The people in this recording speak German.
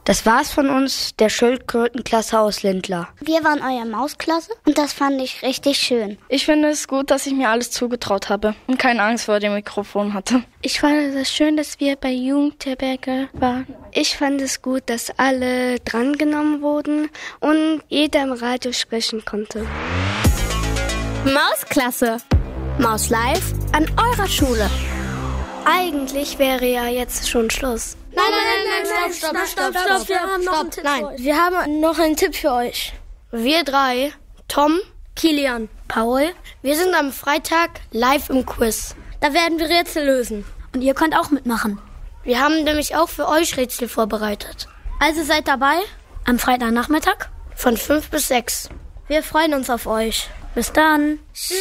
Das war's von uns, der Schildkrötenklasse aus Lindlar. Wir waren eure Mausklasse und das fand ich richtig schön. Ich finde es gut, dass ich mir alles zugetraut habe und keine Angst vor dem Mikrofon hatte. Ich fand es schön, dass wir bei Jugendherberge waren. Ich fand es gut, dass alle drangenommen wurden und jeder im Radio sprechen konnte. Mausklasse. Maus live an eurer Schule. Eigentlich wäre ja jetzt schon Schluss. Nein, stopp. Wir haben noch einen Tipp für euch. Wir haben noch einen Tipp für euch. Wir drei, Tom, Kilian, Paul, wir sind am Freitag live im Quiz. Da werden wir Rätsel lösen. Und ihr könnt auch mitmachen. Wir haben nämlich auch für euch Rätsel vorbereitet. Also seid dabei. Am Freitagnachmittag? Von 5 bis 6. Wir freuen uns auf euch. Bis dann.